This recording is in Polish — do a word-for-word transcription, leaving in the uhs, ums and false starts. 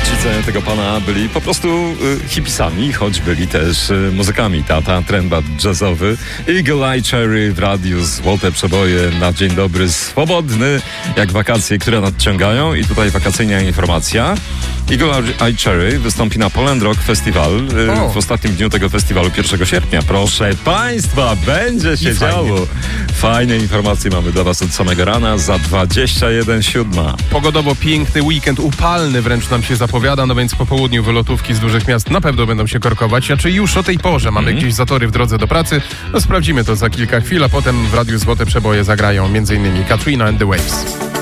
rodzice tego pana byli po prostu y, hipisami, choć byli też y, muzykami. Tata, trendbat jazzowy, Eagle Eye Cherry w radiu, złote przeboje na dzień dobry, swobodny, jak wakacje, które nadciągają. I tutaj wakacyjna informacja. Eagle Eye Cherry wystąpi na Poland Rock Festival y, w ostatnim dniu tego festiwalu, pierwszego sierpnia. Proszę państwa, będzie się działo. Fajne informacje mamy dla was od samego rana za dwadzieścia jeden siódma. Pogodowo piękny weekend, upalny wręcz nam się zapowiada, no więc po południu wylotówki z dużych miast na pewno będą się korkować, a czy już o tej porze mamy mm. gdzieś zatory w drodze do pracy? No sprawdzimy to za kilka chwil, a potem w Radiu Złote Przeboje zagrają m.in. Katrina and the Waves.